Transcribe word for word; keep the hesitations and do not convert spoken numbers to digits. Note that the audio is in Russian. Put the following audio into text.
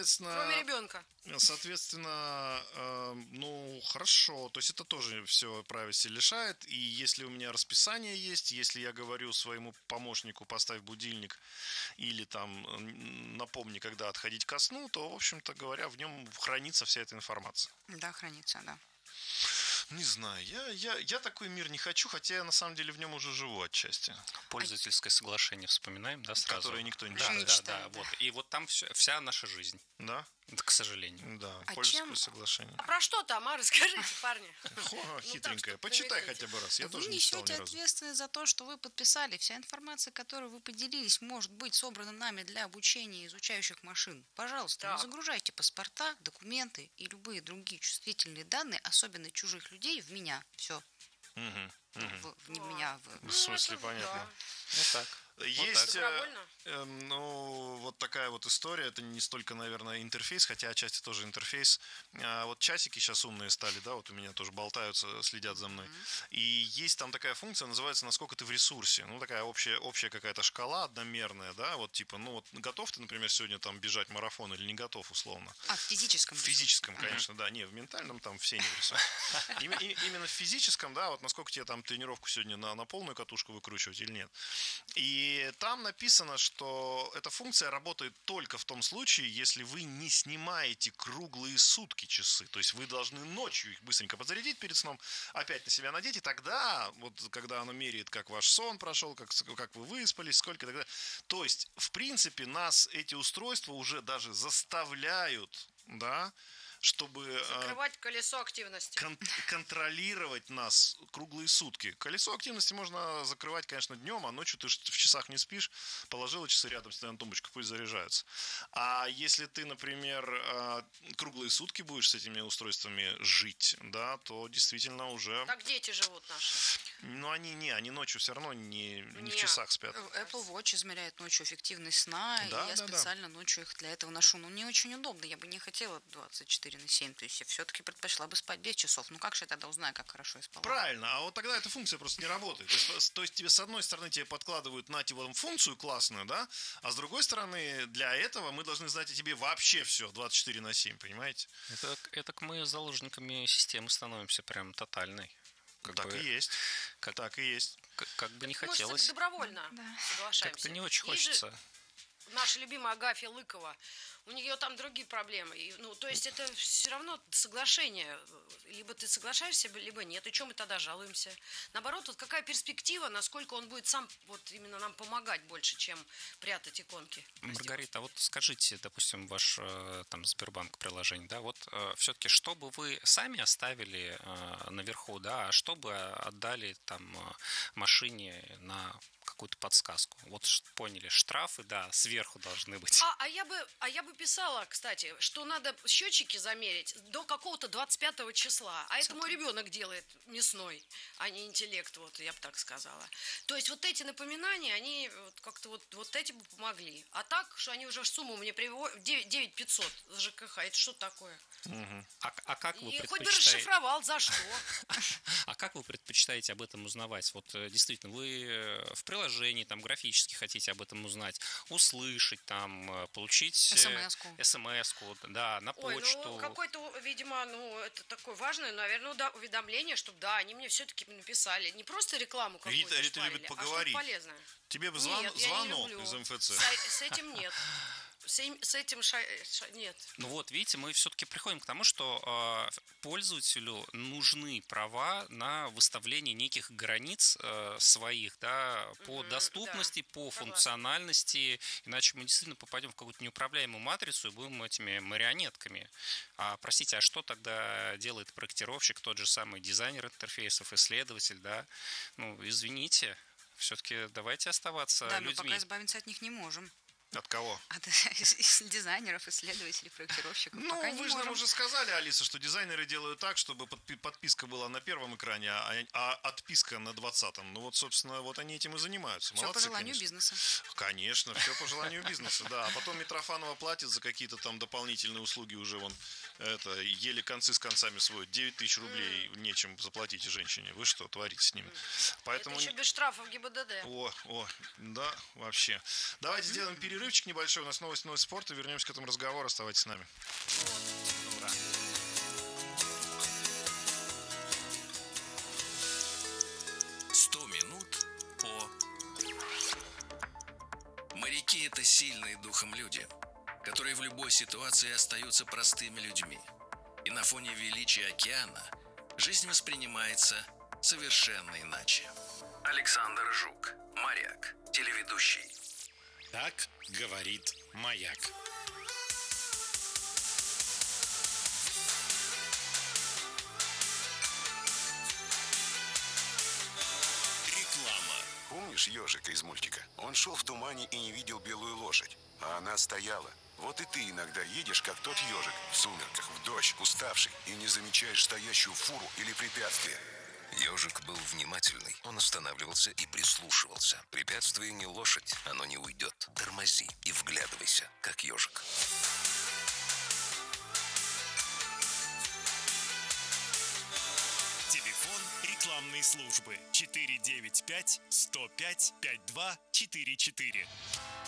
соответственно... Кроме ребенка. Соответственно, э, ну, хорошо. То есть это тоже все privacy лишает. И если у меня расписание есть, если я говорю своему помощнику поставь будильник или там напомни, когда отходить ко сну, то, в общем-то говоря, в нем хранится вся эта информация. Да, хранится, да. Не знаю, я, я, я такой мир не хочу, хотя я на самом деле в нем уже живу отчасти. Пользовательское соглашение вспоминаем, да, сразу? Которое никто не да, читает. да, читает, да, да. вот. И вот там все, вся наша жизнь. Да? К сожалению. Да, А пользовательское чем- соглашение. А про что там, а? Расскажите, парни. Хо, так, хитренькое. чтоб Почитай намекните. хотя бы раз. Я Вы тоже не читал ни несете разу. ответственность за то, что вы подписали. Вся информация, которую вы поделились, может быть собрана нами для обучения изучающих машин. Пожалуйста, Так. не загружайте паспорта, документы и любые другие чувствительные данные, особенно чужих людей, в меня. Все. Мгм, мгм. В, в- не в А. меня. в- В смысле, это понятно. да. Ну так. Есть, э, Добровольно? э, ну, вот такая вот история. Это не столько, наверное, интерфейс, хотя отчасти тоже интерфейс. А вот часики сейчас умные стали, да, вот у меня тоже болтаются, следят за мной. И есть там такая функция, называется «Насколько ты в ресурсе». Ну, такая общая, общая какая-то шкала одномерная, да, вот типа, ну, вот готов ты, например, сегодня там бежать марафон или не готов, условно. А, в физическом. В физическом, конечно, да, не, в ментальном там все не в ресурсе. Именно, и- именно в физическом, да, вот насколько тебе там тренировку сегодня на, на полную катушку выкручивать или нет. И там написано, что эта функция работает только в том случае, если вы не снимаете круглые сутки часы. То есть вы должны ночью их быстренько подзарядить перед сном, опять на себя надеть, и тогда, вот когда оно меряет, как ваш сон прошел, как, как вы выспались, сколько тогда. То есть, в принципе, нас эти устройства уже даже заставляют, да, чтобы э, Закрывать колесо активности. кон- контролировать нас круглые сутки. Колесо активности можно закрывать, конечно, днем, а ночью ты ж в часах не спишь, положила часы рядом, стоят на тумбочку, пусть заряжаются. А если ты, например, э, круглые сутки будешь с этими устройствами жить, да, то действительно уже... Так дети живут наши. Ну, они не, они ночью все равно не, не в Не. часах спят. Apple Watch измеряет ночью эффективность сна, Да, и я да, да. специально ночью их для этого ношу. Но не очень удобно, я бы не хотела двадцать четыре на семь, то есть я все-таки предпочла бы спать без часов. Ну как же я тогда узнаю, как хорошо я спала? Правильно, а вот тогда эта функция просто не работает. То есть, то есть тебе с одной стороны тебе подкладывают на тебе функцию классную, да, а с другой стороны для этого мы должны знать о тебе вообще все двадцать четыре на семь, понимаете? Это, это мы заложниками системы становимся прям тотальной. Как Так бы, и есть. как- Так и есть. Как, как бы не Может, хотелось. добровольно Да. соглашаемся. Как-то не очень Есть же хочется. наша любимая Агафья Лыкова, у нее там другие проблемы. И, ну, то есть это все равно соглашение. Либо ты соглашаешься, либо нет. И чем мы тогда жалуемся? Наоборот, вот какая перспектива, насколько он будет сам вот именно нам помогать больше, чем прятать иконки. Маргарита, а вот скажите, допустим, ваш э, там Сбербанк приложение, да, вот все-таки, что бы вы сами оставили э, наверху, да, а что бы отдали там э, машине на какую-то подсказку? Вот ш- поняли, штрафы, да, сверху должны быть. А, а, я бы, а я бы писала, кстати, что надо счетчики замерить до какого-то двадцать пятого числа. А это мой ребенок делает мясной, а не интеллект, вот я бы так сказала. То есть вот эти напоминания, они вот как-то вот, вот эти бы помогли. А так, что они уже сумму мне приводят, девять тысяч пятьсот за ЖКХ, это что такое? А, а как вы И хоть бы предпочитаете? расшифровал, за что. А как вы предпочитаете об этом узнавать? Вот э, действительно, вы э, в приложении там графически хотите об этом узнать, услышать там, э, получить э, СМС-ку. СМС-ку, да, на Ой, почту. ну какое-то, видимо, ну это такое важное, наверное, уда- уведомление, чтобы, да, они мне все-таки написали. Не просто рекламу какую-то Рита- Рита любит шпарили, а поговорить. что-то полезное. Тебе бы звон- Нет, я не звонок люблю. из МФЦ. С, с этим нет. С, им- с этим ша- ша- нет. Ну вот, видите, мы все-таки приходим к тому, что э, пользователю нужны права на выставление неких границ э, своих, да, по Мгм, доступности, да, по согласна. функциональности, иначе мы действительно попадем в какую-то неуправляемую матрицу и будем этими марионетками. А, простите, а что тогда делает проектировщик, тот же самый дизайнер интерфейсов, исследователь, да? Ну, извините, все-таки давайте оставаться Да, мы людьми. пока избавиться от них не можем. От кого? От из- из дизайнеров, исследователей, проектировщиков. Ну, пока не вы же нам можем. уже сказали, Алиса, что дизайнеры делают так, чтобы подпи- подписка была на первом экране, а, а отписка на двадцатом. Ну вот, собственно, вот они этим и занимаются. Все по Молодцы, желанию конечно. бизнеса. Конечно, все по желанию бизнеса, да. А потом Митрофанова платит за какие-то там дополнительные услуги уже вон, это, еле концы с концами сводит. девять тысяч рублей нечем заплатить женщине. Вы что, творите с ними? Поэтому... Это еще без штрафов ГИБДД. О, о, да, вообще. Давайте сделаем перерыв. перерывчик небольшой, у нас новость, новость спорта. Вернемся к этому разговору, оставайтесь с нами. Ура. сто минут по... Моряки — это сильные духом люди, которые в любой ситуации остаются простыми людьми. И на фоне величия океана жизнь воспринимается совершенно иначе. Александр Жук, моряк, телеведущий. Так говорит маяк. Реклама. Помнишь ежика из мультика? Он шел в тумане и не видел белую лошадь, а она стояла. Вот и ты иногда едешь, как тот ежик, в сумерках, в дождь, уставший, и не замечаешь стоящую фуру или препятствие. Ежик был внимательный. Он останавливался и прислушивался. Препятствие не лошадь, оно не уйдет. Тормози и вглядывайся, как ежик. Телефон рекламной службы четыре девять пять сто пять пять два четыре четыре.